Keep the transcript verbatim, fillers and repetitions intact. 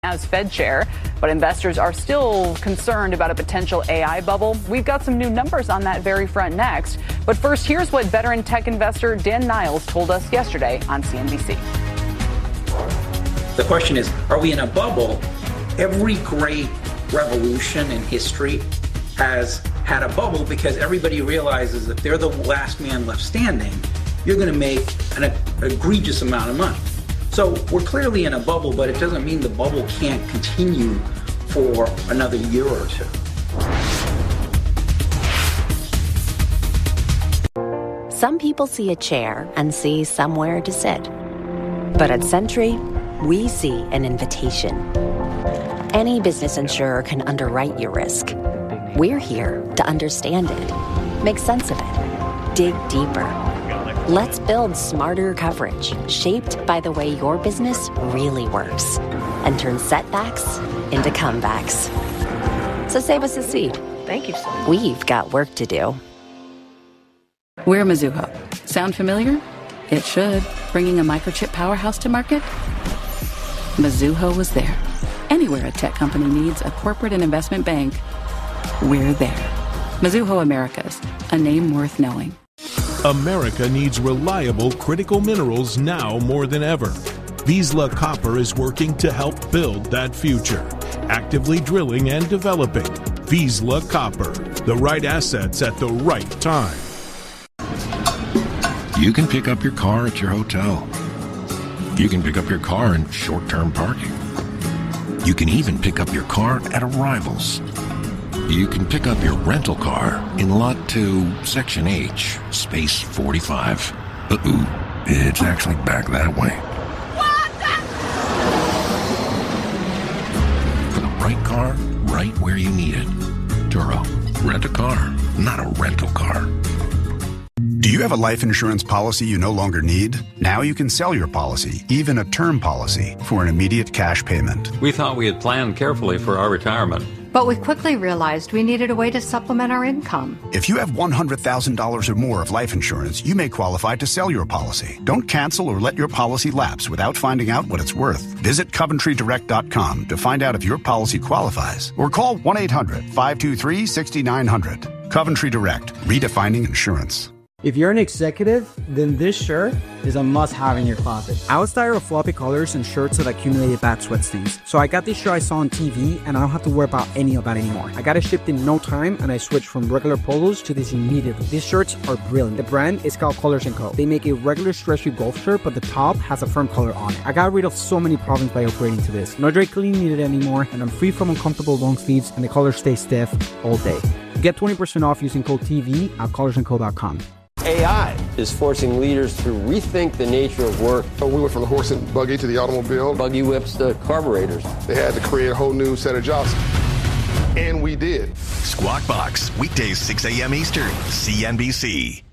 as Fed chair, but investors are still concerned about a potential A I bubble. We've got some new numbers on that very front next. But first, here's what veteran tech investor Dan Niles told us yesterday on C N B C. The question is, are we in a bubble? Every great revolution in history has had a bubble because everybody realizes if they're the last man left standing, you're going to make an egregious amount of money. So we're clearly in a bubble, but it doesn't mean the bubble can't continue for another year or two. Some people see a chair and see somewhere to sit. But at Sentry, we see an invitation. Any business insurer can underwrite your risk. We're here to understand it, make sense of it, dig deeper. Let's build smarter coverage shaped by the way your business really works and turn setbacks into comebacks. So save us a seat. Thank you so much. We've got work to do. We're Mizuho. Sound familiar? It should. Bringing a microchip powerhouse to market? Mizuho was there. Anywhere a tech company needs a corporate and investment bank, we're there. Mizuho Americas, a name worth knowing. America needs reliable critical minerals now more than ever. Vizsla Copper is working to help build that future, actively drilling and developing. Vizsla Copper, the right assets at the right time. You can pick up your car at your hotel. You can pick up your car in short-term parking. You can even pick up your car at arrivals. You can pick up your rental car in Lot two, Section H, Space forty-five. Uh-ooh, it's actually back that way. What the? For the right car, right where you need it. Turo, rent a car, not a rental car. Do you have a life insurance policy you no longer need? Now you can sell your policy, even a term policy, for an immediate cash payment. We thought we had planned carefully for our retirement. But we quickly realized we needed a way to supplement our income. If you have one hundred thousand dollars or more of life insurance, you may qualify to sell your policy. Don't cancel or let your policy lapse without finding out what it's worth. Visit Coventry Direct dot com to find out if your policy qualifies. Or call one eight hundred, five two three, six nine zero zero. Coventry Direct, redefining insurance. If you're an executive, then this shirt is a must-have in your closet. I was tired of floppy colors and shirts that accumulated bad sweat stains. So I got this shirt I saw on T V, and I don't have to worry about any of that anymore. I got it shipped in no time, and I switched from regular polos to this immediately. These shirts are brilliant. The brand is called Colors and Co. They make a regular stretchy golf shirt, but the top has a firm color on it. I got rid of so many problems by upgrading to this. No dry clean needed anymore, and I'm free from uncomfortable long sleeves, and the colors stay stiff all day. Get twenty percent off using code T V at colors and co dot com. A I is forcing leaders to rethink the nature of work. So we went from the horse and buggy to the automobile. Buggy whips to carburetors. They had to create a whole new set of jobs. And we did. Squawk Box, weekdays six a.m. Eastern, C N B C.